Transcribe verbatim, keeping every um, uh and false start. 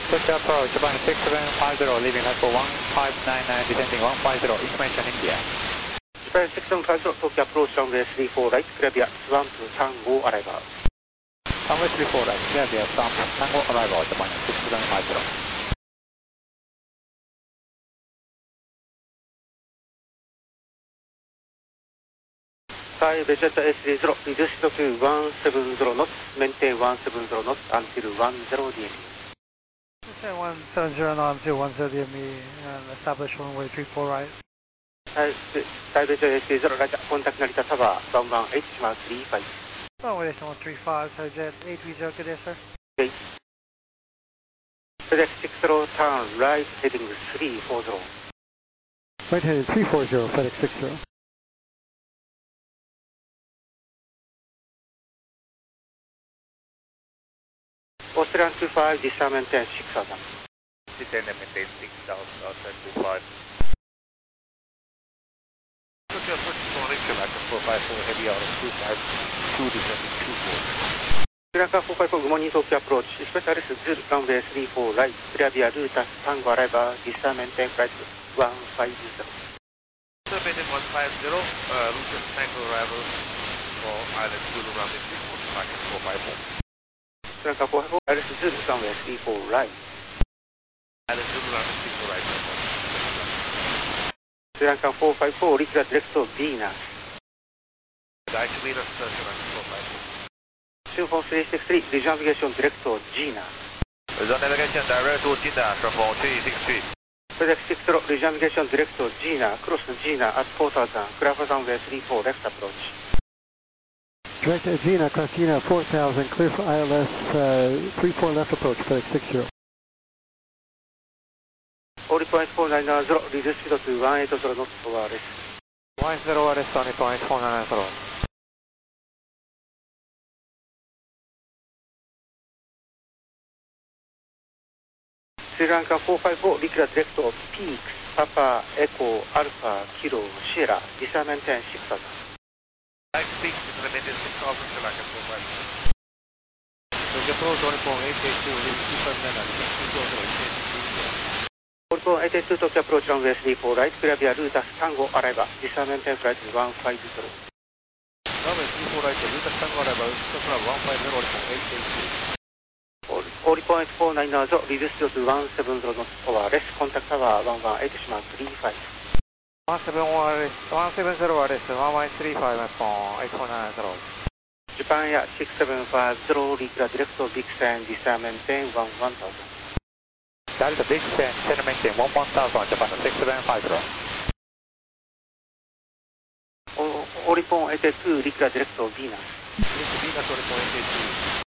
Tokyo approach, Japan six seven five zero, leaving left for one five nine nine, descending one five zero, information India. Japan six seven five zero, Tokyo approach, runway three four right, clear via one two Tango arrival. Runway three four right, clear via one two Tango arrival, Japan six seven five zero. Thai Vegeta S three zero, reduced to one seven zero knots, maintain one seven zero knots until one zero D M E. Okay, one seven zero knots until one zero D M E and establish runway three four right. Thai Vegeta S three zero, right, contact Narita Tower, one one eight three five. Runway one three five, Jet eight three zero, good day, sir. Okay. FedEx six zero, turn right, heading three four zero. Right heading three four zero, FedEx six zero. Australian two five, disarm maintain six thousand. Descend and maintain six thousand, outside two five. Tokyo approach for Richard, Access four five four, heavy out of two five two, descending two four. Sri Lanka four five four, good morning, Tokyo approach, specialist Zulu, runway three four right, clear via Rutas, Tango arrival, disarm maintain flight one five zero. Sir, maintain one five zero, uh, Rutas Tango arrival for Island Zulu, runway three four, Access four five four. Sri Lanka four five four, Alice Zulu, runway three four right. Island Zulu, runway three four right. Sri Lanka four five four, reach the direct to Venus. Direct to Venus, Sri Lanka four five four. Symphone three six three, regional navigation direct to Gina. Regional navigation direct to Gina, Symphone three six three. FedEx six zero, regional navigation direct to Gina, cross Gina at four thousand, clear for runway three four left approach. Direct to Gina, cross Gina, four thousand, clear for I L S uh, three four left approach, FedEx six zero. Only point four nine zero, reduce speed to one eight zero knots for R S. one zero R S, only point four nine zero. Sri Lanka four five four, declare direct to Peaks, Papa, Echo, Alpha, Kilo, Sierra, disarm maintain six thousand. Direct Peaks, maintain six thousand, Sri Lanka four five four. Tokyo approach, only point eight eight two, leaving two five nine nine, two zero zero, information India. Only point eight eight two, Tokyo approach, runway three four right, clear via Rutas, Tango arrival, disarm maintain flight one five zero. Runway three four right, Rutas Tango arrival, Tokyo one five zero, eight eight two. Only point four nine zero, reduce to one seven zero knots over less, contact tower one one eight three five. one seven zero R S, one seven zero R S, one one three five, eight four nine zero. Japan Air six seven five zero, declare direct to Big San, disarm maintain one one thousand. Delta Big San, descend maintain one one thousand, Japan six seven five zero. Only point eight eight two, declare direct to Venus. Venus, only point eight eight two.